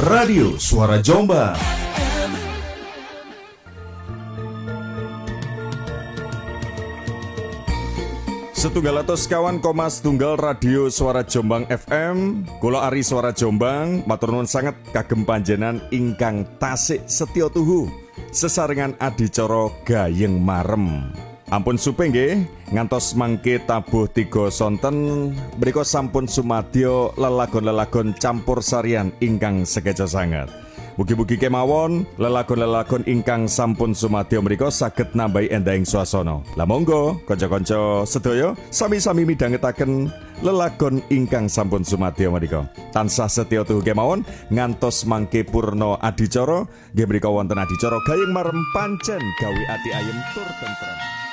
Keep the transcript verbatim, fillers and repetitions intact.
Radio Suara Jombang. Setunggal atus kawan koma setunggal Radio Suara Jombang F M. Kula Ari Suara Jombang matur nuwun sanget kagem panjenengan ingkang tasik setya tuhu sesarengan adicara gayeng marem. Ampun supe nggih ngantos mangke tabuh tiga sonten mriku sampun sumadyo lelagon-lelagon campur sarian ingkang sekeca sanget. Mugi-mugi kemawon lelagon-lelagon ingkang sampun sumadyo mriku saged nambahi endahing swasana. Lah monggo kanca-kanca sedaya sami-sami midhangetaken lelagon ingkang sampun sumadyo mriku. Tansah setya tuhu kemawon ngantos mangke purna adicara nggih mriku wonten adicara gayeng marem pancen gawe ati ayem tur tentrem.